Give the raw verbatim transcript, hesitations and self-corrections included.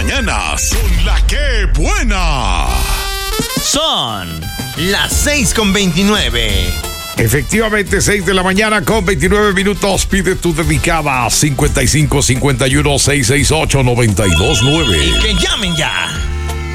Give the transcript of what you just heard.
mañanas con la que buena. Son las seis con veintinueve. Efectivamente, seis de la mañana con veintinueve minutos. Pide tu dedicada cincuenta y cinco cincuenta y uno seiscientos sesenta y ocho noventa y dos nueve. Y que llamen ya.